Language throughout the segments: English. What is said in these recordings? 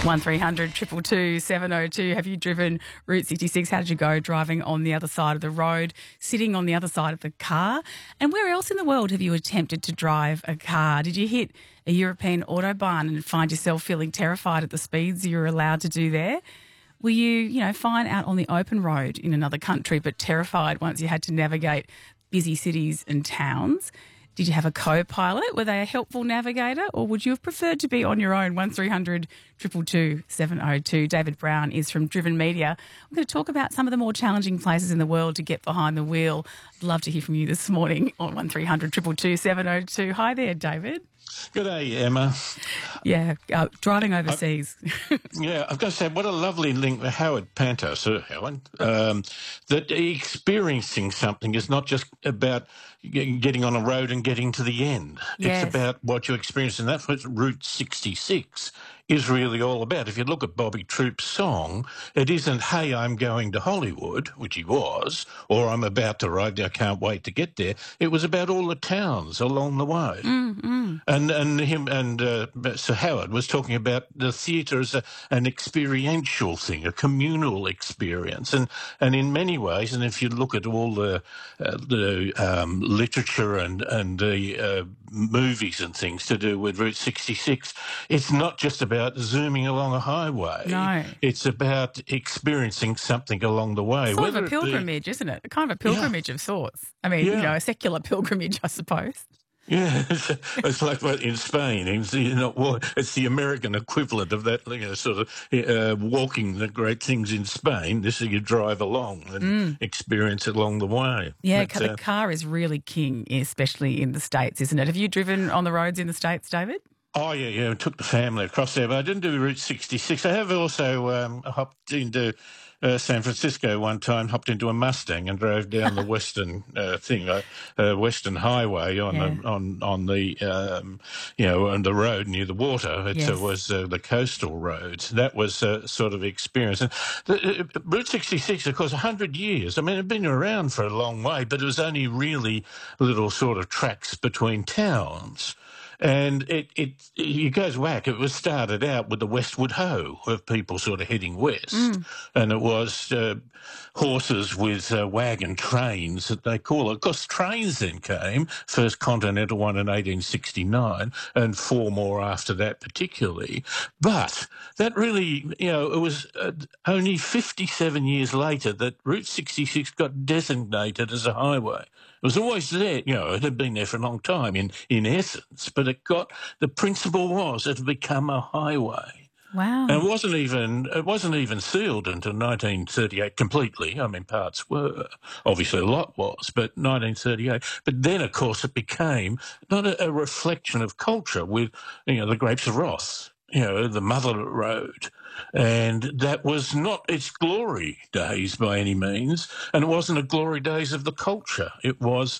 1300 222 702. Have you driven Route 66? How did you go driving on the other side of the road, sitting on the other side of the car? And where else in the world have you attempted to drive a car? Did you hit a European autobahn and find yourself feeling terrified at the speeds you were allowed to do there? Were you, fine out on the open road in another country, but terrified once you had to navigate busy cities and towns? Did you have a co-pilot? Were they a helpful navigator, or would you have preferred to be on your own? 1300 222 702. David Brown is from Driven Media. I'm going to talk about some of the more challenging places in the world to get behind the wheel. I'd love to hear from you this morning on 1300 222 702. Hi there, David. Good day, Emma. Yeah, driving overseas. I've got to say, what a lovely link with Howard Panter, Sir Howard, that experiencing something is not just about getting on a road and getting to the end. Yes. It's about what you experience, and that's what Route 66 is really all about. If you look at Bobby Troupe's song, it isn't, hey, I'm going to Hollywood, which he was, or I'm about to arrive, I can't wait to get there. It was about all the towns along the way. And Sir Howard was talking about the theatre as an experiential thing, a communal experience. And in many ways, and if you look at all the literature and the movies and things to do with Route 66, it's not just about zooming along a highway. No. It's about experiencing something along the way. It's sort of a pilgrimage, isn't it? Kind of a pilgrimage of sorts. I mean, a secular pilgrimage, I suppose. Yeah, it's like what in Spain. It's the American equivalent of that, sort of walking the great things in Spain. This is you drive along and experience it along the way. Yeah, But, the car is really king, especially in the States, isn't it? Have you driven on the roads in the States, David? Oh, yeah, I took the family across there, but I didn't do Route 66. I have also hopped into San Francisco one time, hopped into a Mustang and drove down the western Western Highway on the road near the water. It was the coastal roads. That was sort of experience. And Route 66, of course, 100 years. I mean, it'd been around for a long way, but it was only really little sort of tracks between towns. And it goes whack. It was started out with the Westward Ho of people sort of heading west. And it was horses with wagon trains that they call it. Of course, trains then came, first Continental one in 1869 and four more after that particularly. But that really, it was only 57 years later that Route 66 got designated as a highway. It was always there, it had been there for a long time in essence, but the principle was it had become a highway. Wow. And it wasn't even sealed until 1938 completely. I mean, parts were, obviously a lot was, but 1938. But then, of course, it became not a reflection of culture with, the Grapes of Wrath, the Mother Road. And that was not its glory days by any means, and it wasn't a glory days of the culture. It was,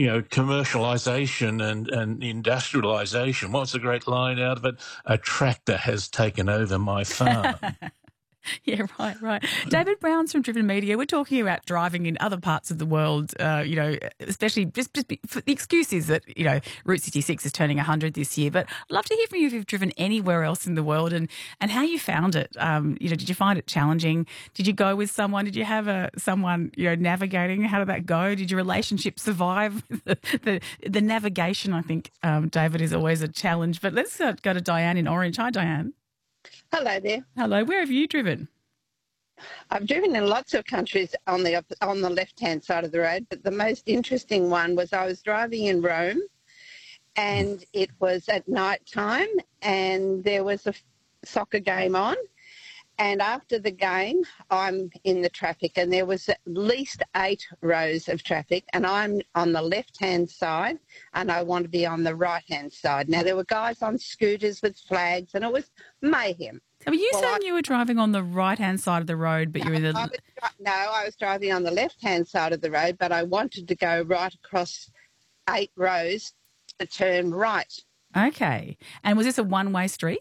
commercialisation and industrialisation. What's the great line out of it? A tractor has taken over my farm. Yeah, right. David Brown's from Driven Media. We're talking about driving in other parts of the world, especially just for the excuse is that, Route 66 is turning 100 this year. But I'd love to hear from you if you've driven anywhere else in the world and how you found it. Did you find it challenging? Did you go with someone? Did you have someone, navigating? How did that go? Did your relationship survive? The navigation, I think, David, is always a challenge. But let's go to Diane in Orange. Hi, Diane. Hello there. Hello. Where have you driven? I've driven in lots of countries on the left-hand side of the road, but the most interesting one was I was driving in Rome, and it was at night time, and there was a soccer game on. And after the game, I'm in the traffic, and there was at least 8 rows of traffic, and I'm on the left-hand side, and I want to be on the right-hand side. Now, there were guys on scooters with flags, and it was mayhem. So were you saying you were driving on the right-hand side of the road, but you were in the... I was driving on the left-hand side of the road, but I wanted to go right across 8 rows to turn right. Okay. And was this a one-way street?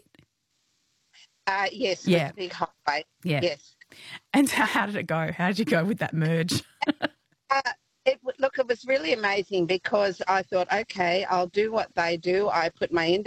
Yes, it was a big highway. Yeah. Yes. And so how did it go? How did you go with that merge? It was really amazing because I thought, okay, I'll do what they do. I put my